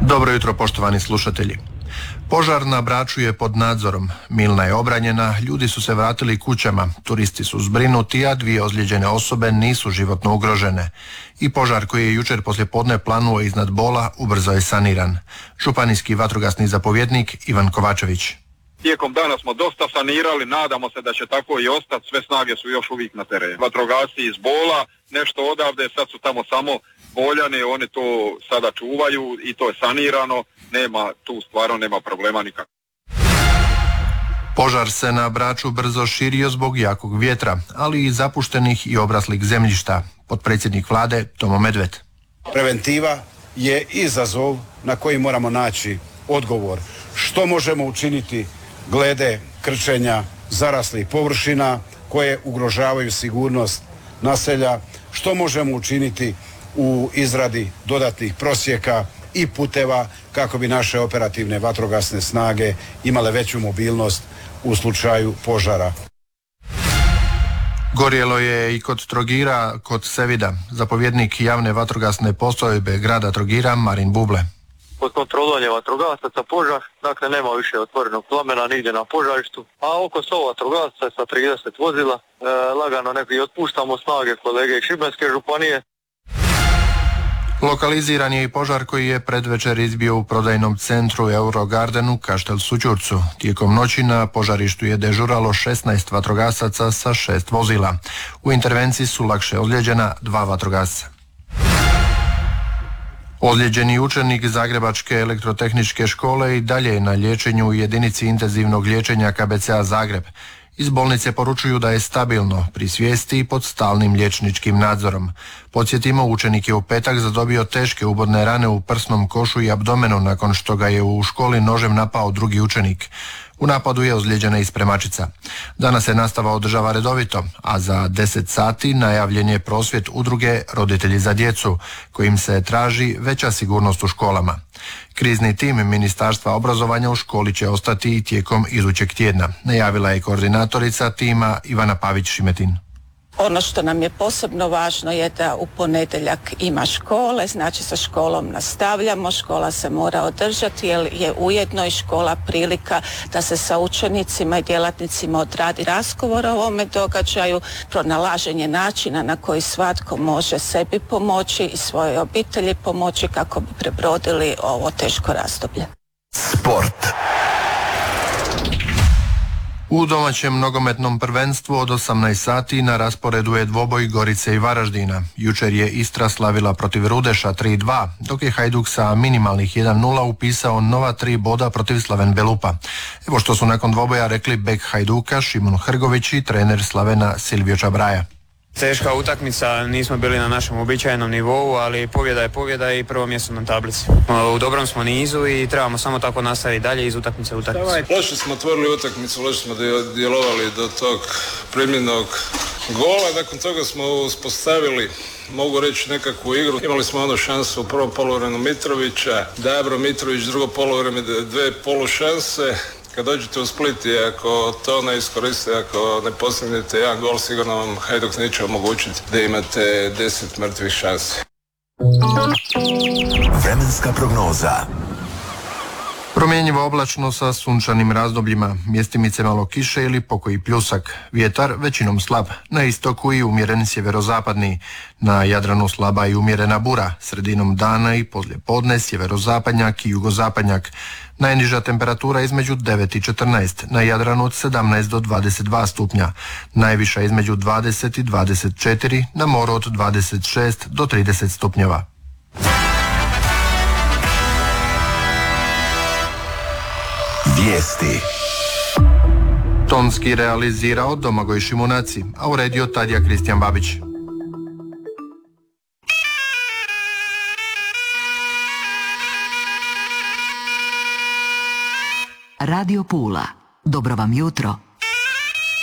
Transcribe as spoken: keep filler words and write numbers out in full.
Dobro jutro, poštovani slušatelji. Požar na Braču je pod nadzorom. Milna je obranjena, ljudi su se vratili kućama, turisti su zbrinuti, a dvije ozlijeđene osobe nisu životno ugrožene. I požar koji je jučer poslijepodne planuo iznad Bola ubrzo je saniran. Županijski vatrogasni zapovjednik Ivan Kovačević. Tijekom dana smo dosta sanirali, nadamo se da će tako i ostati, sve snage su još uvijek na terenu. Vatrogasci iz Bola, nešto odavde, sad su tamo samo Boljani, oni to sada čuvaju i to je sanirano, nema tu stvarno nema problema nikakvog. Požar se na Braču brzo širio zbog jakog vjetra, ali i zapuštenih i obraslih zemljišta. Potpredsjednik vlade Tomo Medved. Preventiva je izazov na koji moramo naći odgovor. Što možemo učiniti glede krčenja zaraslih površina koje ugrožavaju sigurnost naselja, što možemo učiniti u izradi dodatnih prosjeka i puteva kako bi naše operativne vatrogasne snage imale veću mobilnost u slučaju požara. Gorjelo je i kod Trogira, kod Sevida. Zapovjednik javne vatrogasne postrojbe grada Trogira Marin Buble. Pod kontrolom je vatrogasaca požar, dakle nema više otvorenog plamena nigdje na požarištu, a oko sto vatrogasaca sa trideset vozila, e, lagano neki otpuštamo snage kolege iz Šibenske županije. Lokaliziran je i požar koji je predvečer izbio u prodajnom centru Eurogardenu Kaštel Sućurcu. Tijekom noći na požarištu je dežuralo šesnaest vatrogasaca sa šest vozila. U intervenciji su lakše ozlijeđena dva vatrogasca. Ozlijeđeni učenik Zagrebačke elektrotehničke škole i dalje je na liječenju u jedinici intenzivnog liječenja K B C-a Zagreb. Iz bolnice poručuju da je stabilno, pri svijesti i pod stalnim liječničkim nadzorom. Podsjetimo, učenik je u petak zadobio teške ubodne rane u prsnom košu i abdomenu nakon što ga je u školi nožem napao drugi učenik. U napadu je ozlijeđena i spremačica. Danas se nastava održava redovito, a za deset sati najavljen je prosvjed udruge Roditelji za djecu, kojim se traži veća sigurnost u školama. Krizni tim Ministarstva obrazovanja u školi će ostati i tijekom idućeg tjedna, najavila je koordinatorica tima Ivana Pavić-Šimetin. Ono što nam je posebno važno je da u ponedjeljak ima škole, znači sa školom nastavljamo, škola se mora održati jer je ujedno i škola prilika da se sa učenicima i djelatnicima odradi razgovor o ovome događaju, pronalaženje načina na koji svatko može sebi pomoći i svojoj obitelji pomoći kako bi prebrodili ovo teško razdoblje. Sport. U domaćem nogometnom prvenstvu od osamnaest sati na rasporedu je dvoboj Gorice i Varaždina. Jučer je Istra slavila protiv Rudeša tri dva, dok je Hajduk sa minimalnih jedan nula upisao nova tri boda protiv Slaven Belupa. Evo što su nakon dvoboja rekli bek Hajduka Šimun Hrgović i trener Slavena Silvio Čabraja. Teška utakmica, nismo bili na našem uobičajenom nivou, ali pobjeda je pobjeda i prvo mjesto na tablici. U dobrom smo nizu i trebamo samo tako nastaviti dalje iz utakmice u utakmicu. Loše smo otvorili utakmicu, loše smo djelovali do tog primljenog gola, nakon toga smo uspostavili, mogu reći, nekakvu igru. Imali smo onu šansu u prvom poluvremenu Mitrovića, Dabro Mitrović, drugo poluvreme, dve polušanse. Kad dođete u Split i ako to ne iskoristite, ako ne postignete jedan gol, sigurno vam Hajduk neće omogućiti da imate deset mrtvih šansi. Vremenska prognoza. Promjenjivo oblačno sa sunčanim razdobljima, mjestimice malo kiše ili pokoji pljusak. Vjetar većinom slab, na istoku i umjeren sjeverozapadni. Na Jadranu slaba i umjerena bura, sredinom dana i poslijepodne sjeverozapadnjak i jugozapadnjak. Najniža temperatura između devet i četrnaest, na Jadranu od sedamnaest do dvadeset dva stupnja. Najviša između dvadeset i dvadeset četiri, na moru od dvadeset šest do trideset stupnjeva. Vijesti. Tonski realizirao Domagoj Šimunaci, a uredio Tadija Kristijan Babić. Radio Pula. Dobro vam jutro.